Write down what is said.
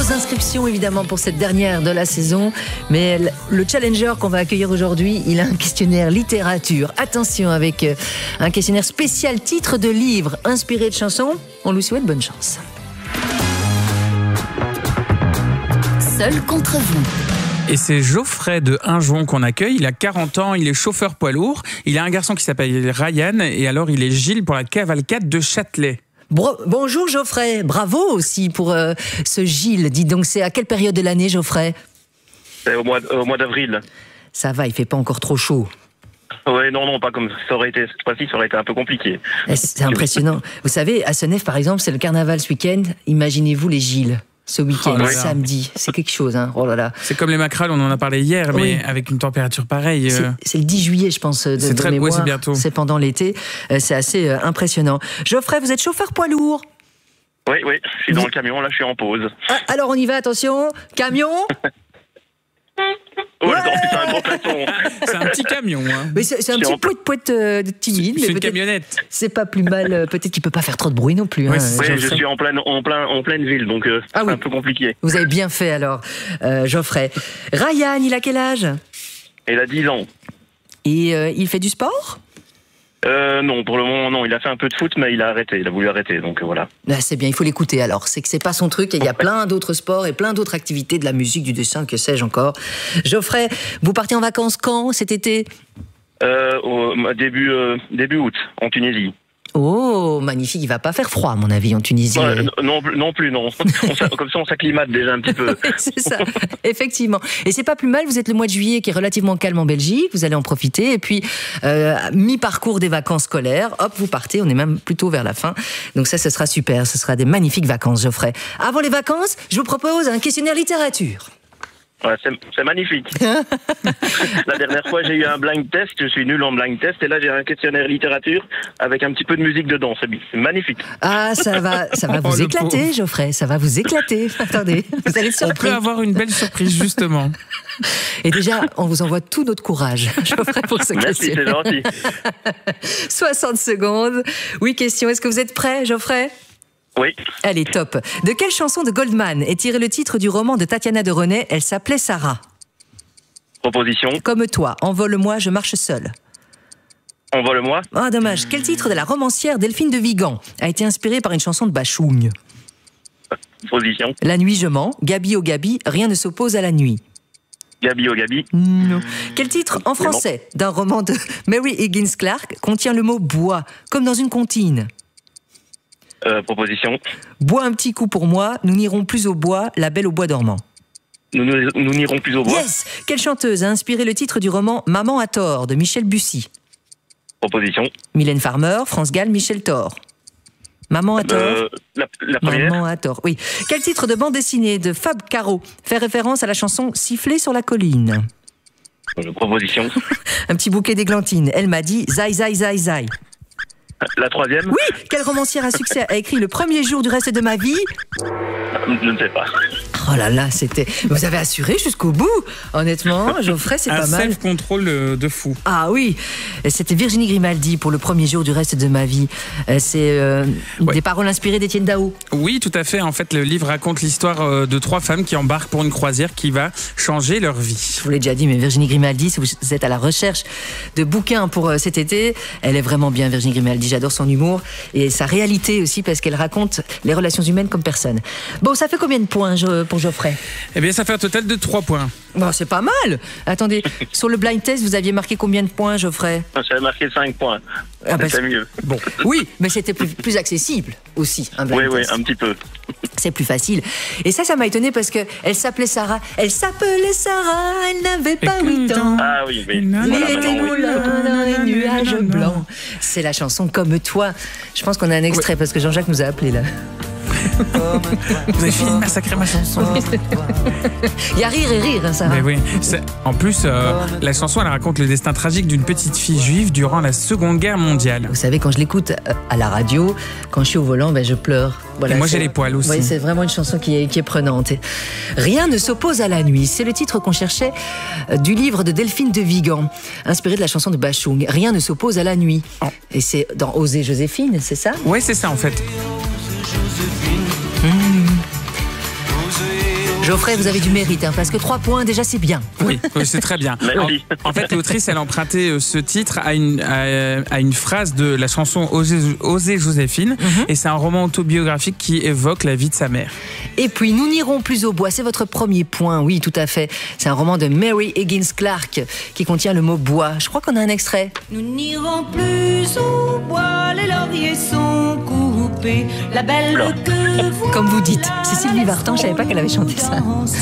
vos inscriptions évidemment pour cette dernière de la saison. Mais le challenger qu'on va accueillir aujourd'hui, il a un questionnaire littérature. Attention, avec un questionnaire spécial titre de livre inspiré de chansons. On lui souhaite bonne chance. Seul contre vous. Et c'est Geoffrey de Hinjon qu'on accueille. Il a 40 ans, il est chauffeur poids lourd. Il a un garçon qui s'appelle Ryan et alors il est Gilles pour la cavalcade de Châtelet. Bonjour Geoffrey, bravo aussi pour ce Gilles. Dis donc, c'est à quelle période de l'année, Geoffrey? C'est au mois d'avril. Ça va, il fait pas encore trop chaud. Ouais, non, pas comme ça aurait été. Cette fois-ci, ça aurait été un peu compliqué. C'est impressionnant. Vous savez, à Senef, par exemple, c'est le carnaval ce week-end. Imaginez-vous les Gilles. Ce week-end, samedi, c'est quelque chose, hein. Oh là là. C'est comme les macrales, on en a parlé hier, mais avec une température pareille. C'est le 10 juillet, je pense, de mémoire. C'est bientôt. C'est pendant l'été. C'est assez impressionnant. Geoffrey, vous êtes chauffeur poids lourd? Oui, je suis dans le camion, là, je suis en pause. Ah, alors on y va, attention. Camion. Oh, ouais. C'est un gros platon. C'est un petit camion. Hein. Mais c'est un petit poète timide. C'est une camionnette. C'est pas plus mal. Peut-être qu'il peut pas faire trop de bruit non plus. Oui, je suis en pleine ville, donc c'est un peu compliqué. Vous avez bien fait alors, Geoffrey. Ryan, il a quel âge? Il a 10 ans. Et il fait du sport? Non, pour le moment, non. Il a fait un peu de foot, mais il a arrêté. Il a voulu arrêter, donc voilà. Là, c'est bien, il faut l'écouter alors. C'est que c'est pas son truc et il y a plein d'autres sports et plein d'autres activités, de la musique, du dessin, que sais-je encore. Geoffrey, vous partez en vacances quand, cet été? Au début août, en Tunisie. Oh, magnifique. Il va pas faire froid, à mon avis, en Tunisie. Non plus. Comme ça, on s'acclimate déjà un petit peu. C'est ça, effectivement. Et c'est pas plus mal, vous êtes le mois de juillet qui est relativement calme en Belgique, vous allez en profiter, et puis mi-parcours des vacances scolaires, hop, vous partez, on est même plutôt vers la fin. Donc ça, ce sera super, ce sera des magnifiques vacances, Geoffrey. Avant les vacances, je vous propose un questionnaire littérature. Ouais, c'est magnifique. La dernière fois, j'ai eu un blind test, je suis nul en blind test, et là, j'ai un questionnaire littérature avec un petit peu de musique dedans. C'est magnifique. Ah, ça va vous éclater, Geoffrey, ça va vous éclater. Attendez, vous allez être surpris. On peut avoir une belle surprise, justement. Et déjà, on vous envoie tout notre courage, Geoffrey, pour ce questionnaire. Merci, c'est gentil. 60 secondes. Oui, question, est-ce que vous êtes prêt, Geoffrey? Oui. Allez, top. De quelle chanson de Goldman est tiré le titre du roman de Tatiana de René? Elle s'appelait Sarah. Proposition. Comme toi, envole-moi, je marche seule. Envole-moi. Ah, dommage. Quel titre de la romancière Delphine de Vigan a été inspiré par une chanson de Bachung? Position. La nuit je mens, Gabi au Gabi, rien ne s'oppose à la nuit. Gabi au Gabi. Non. Quel titre en français d'un roman de Mary Higgins Clark contient le mot bois, comme dans une comptine? Proposition. Bois un petit coup pour moi, nous n'irons plus au bois, la belle au bois dormant. Nous n'irons plus au bois. Yes. Quelle chanteuse a inspiré le titre du roman Maman a tort de Michel Bussy? Proposition. Mylène Farmer, France Gall, Michel Thor. Maman a tort. La première. Maman a tort, oui. Quel titre de bande dessinée de Fab Caro fait référence à la chanson Siffler sur la colline? Proposition. Un petit bouquet d'églantines. Elle m'a dit Zai Zai Zai Zai. La troisième. Oui. Quelle romancière à succès a écrit Le premier jour du reste de ma vie? Je ne sais pas. Oh là là, c'était... Vous avez assuré jusqu'au bout. Honnêtement, Geoffrey, c'est pas mal. Un self-control de fou. Ah oui, c'était Virginie Grimaldi pour Le premier jour du reste de ma vie. C'est des paroles inspirées d'Étienne Daho. Oui, tout à fait. En fait, le livre raconte l'histoire de 3 femmes qui embarquent pour une croisière qui va changer leur vie. Je vous l'ai déjà dit, mais Virginie Grimaldi, si vous êtes à la recherche de bouquins pour cet été, elle est vraiment bien, Virginie Grimaldi. J'adore son humour et sa réalité aussi parce qu'elle raconte les relations humaines comme personne. Bon, ça fait combien de points pour Geoffrey? Eh bien, ça fait un total de 3 points. Bon, c'est pas mal. Attendez, sur le blind test, vous aviez marqué combien de points, Geoffrey? J'avais marqué 5 points. C'est mieux. Bon, oui, mais c'était plus accessible aussi, un blind test. Oui, un petit peu. C'est plus facile. Et ça m'a étonné parce qu'elle s'appelait Sarah. Elle s'appelait Sarah, elle n'avait pas 8 ans. Ah oui, mais... Il était moulin dans les nuages blancs. C'est la chanson Comme toi. Je pense qu'on a un extrait parce que Jean-Jacques nous a appelé là. Vous avez fini de massacrer ma chanson. Il y a rire et rire, hein, Sarah. Mais oui. En plus, la chanson, elle raconte le destin tragique d'une petite fille juive durant la Seconde Guerre mondiale. Vous savez, quand je l'écoute à la radio, quand je suis au volant, je pleure. Voilà, et moi, j'ai les poils aussi. Oui, c'est vraiment une chanson qui est prenante. Rien ne s'oppose à la nuit. C'est le titre qu'on cherchait du livre de Delphine de Vigan, inspiré de la chanson de Bachung. Rien ne s'oppose à la nuit. Oh. Et c'est dans Oser Joséphine, c'est ça? Oui, c'est ça en fait. Geoffrey, vous avez du mérite, parce que 3 points, déjà, c'est bien. Oui, c'est très bien. Merci. En fait, l'autrice, elle empruntait ce titre à une phrase de la chanson Osez Joséphine, et c'est un roman autobiographique qui évoque la vie de sa mère. Et puis, Nous n'irons plus au bois, c'est votre premier point, oui, tout à fait. C'est un roman de Mary Higgins Clark qui contient le mot bois. Je crois qu'on a un extrait. Nous n'irons plus au bois, les lauriers sont coupés, la belle que vous... Comme vous dites, c'est Sylvie Vartan, je savais pas qu'elle avait chanté ça.